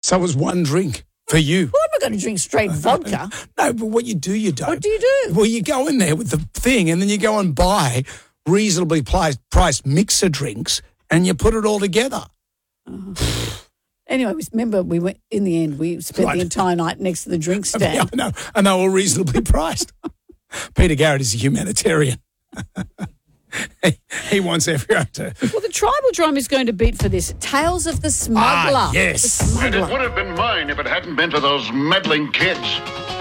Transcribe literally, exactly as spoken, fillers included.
So it was one drink for you. Well, I'm not going to drink straight vodka. No, but what you do, you don't. What do you do? Well, you go in there with the thing and then you go and buy reasonably priced, priced mixer drinks and you put it all together. Uh, anyway, remember, we went in the end, we spent Right. the entire night next to the drink stand. Yeah, I know, and they were reasonably priced. Peter Garrett is a humanitarian. he, he wants everyone to... Well, the tribal drum is going to beat for this. Tales of the Smuggler. Ah, yes. The And Smuggler. it would have been mine if it hadn't been for those meddling kids.